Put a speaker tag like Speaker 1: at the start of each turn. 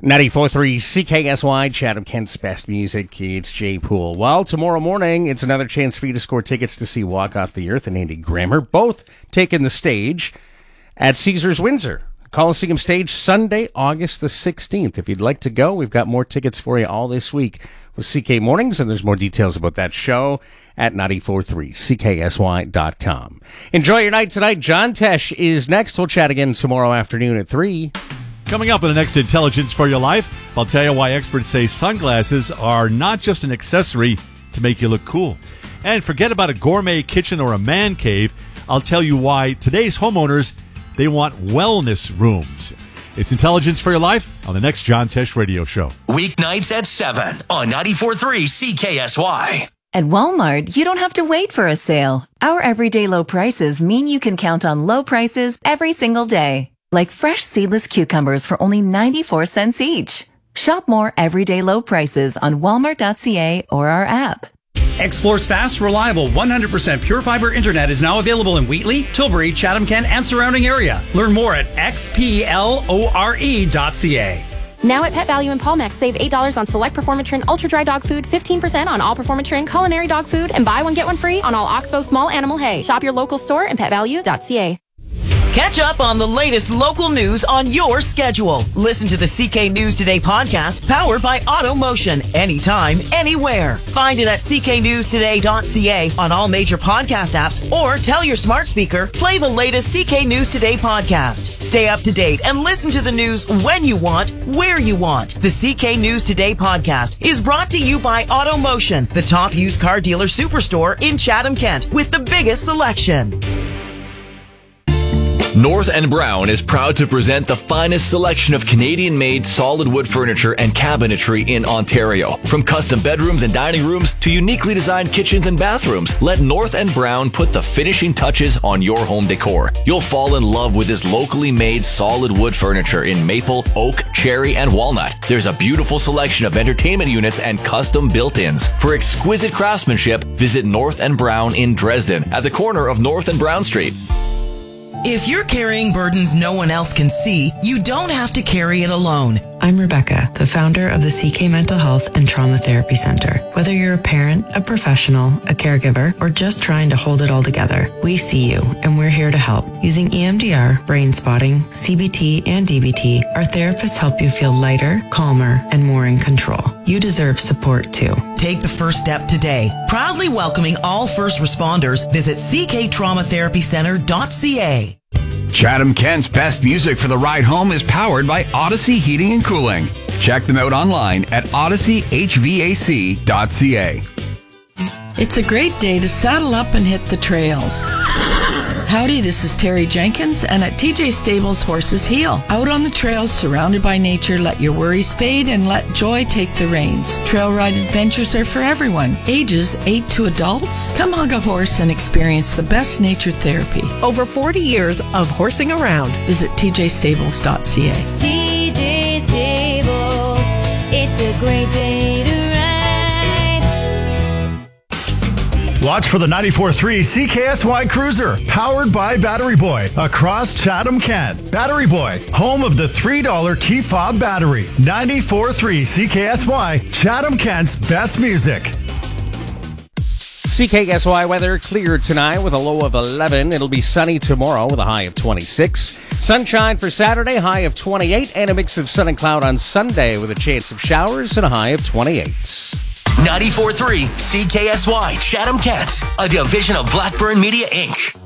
Speaker 1: 94.3 CKSY, Chatham-Kent's best music. It's Jay Poole. Well, tomorrow morning, it's another chance for you to score tickets to see Walk Off the Earth and Andy Grammer, both taking the stage at Caesars Windsor. Coliseum stage Sunday, August the 16th. If you'd like to go, we've got more tickets for you all this week with CK Mornings, and there's more details about that show at 943CKSY.com. Enjoy your night tonight. John Tesh is next. We'll chat again tomorrow afternoon at 3.
Speaker 2: Coming up in the next Intelligence for Your Life, I'll tell you why experts say sunglasses are not just an accessory to make you look cool. And forget about a gourmet kitchen or a man cave. I'll tell you why today's homeowners, they want wellness rooms. It's Intelligence for Your Life on the next John Tesh Radio Show.
Speaker 3: Weeknights at 7 on 94.3 CKSY.
Speaker 4: At Walmart, you don't have to wait for a sale. Our everyday low prices mean you can count on low prices every single day. Like fresh seedless cucumbers for only 94 cents each. Shop more everyday low prices on walmart.ca or our app.
Speaker 5: Xplore's fast, reliable, 100% pure fiber internet is now available in Wheatley, Tilbury, Chatham-Kent, and surrounding area. Learn more at xplore.ca.
Speaker 6: Now at Pet Value in Palmex, save $8 on select Performatrin Ultra Dry Dog Food, 15% on all Performatrin Culinary Dog Food, and buy one get one free on all Oxbow Small Animal Hay. Shop your local store and petvalue.ca.
Speaker 7: Catch up on the latest local news on your schedule. Listen to the CK News Today podcast powered by AutoMotion. Anytime, anywhere. Find it at cknewstoday.ca on all major podcast apps or tell your smart speaker, play the latest CK News Today podcast. Stay up to date and listen to the news when you want, where you want. The CK News Today podcast is brought to you by AutoMotion, the top used car dealer superstore in Chatham-Kent with the biggest selection.
Speaker 3: North and Brown is proud to present the finest selection of Canadian-made solid wood furniture and cabinetry in Ontario. From custom bedrooms and dining rooms to uniquely designed kitchens and bathrooms, let North and Brown put the finishing touches on your home decor. You'll fall in love with this locally made solid wood furniture in maple, oak, cherry, and walnut. There's a beautiful selection of entertainment units and custom built-ins. For exquisite craftsmanship, visit North and Brown in Dresden at the corner of North and Brown Street.
Speaker 7: If you're carrying burdens no one else can see, you don't have to carry it alone.
Speaker 8: I'm Rebecca, the founder of the CK Mental Health and Trauma Therapy Center. Whether you're a parent, a professional, a caregiver, or just trying to hold it all together, we see you and we're here to help. Using EMDR, brain spotting, CBT, and DBT, our therapists help you feel lighter, calmer, and more in control. You deserve support too.
Speaker 7: Take the first step today. Proudly welcoming all first responders, visit cktraumatherapycenter.ca.
Speaker 9: Chatham-Kent's best music for the ride home is powered by Odyssey Heating and Cooling. Check them out online at odysseyyhvac.ca.
Speaker 10: It's a great day to saddle up and hit the trails. Howdy, this is Terry Jenkins, and at TJ Stables Horses Heal. Out on the trails, surrounded by nature, let your worries fade and let joy take the reins. Trail ride adventures are for everyone, ages 8 to adults. Come hug a horse and experience the best nature therapy.
Speaker 11: Over 40 years of horsing around.
Speaker 10: Visit tjstables.ca.
Speaker 12: TJ Stables, it's a great day to ride.
Speaker 13: Watch for the 94.3 CKSY Cruiser, powered by Battery Boy, across Chatham-Kent. Battery Boy, home of the $3 key fob battery. 94.3 CKSY, Chatham-Kent's best music.
Speaker 1: CKSY weather, clear tonight with a low of 11. It'll be sunny tomorrow with a high of 26. Sunshine for Saturday, high of 28. And a mix of sun and cloud on Sunday with a chance of showers and a high of 28.
Speaker 3: 94.3 CKSY Chatham-Kent, a division of Blackburn Media Inc.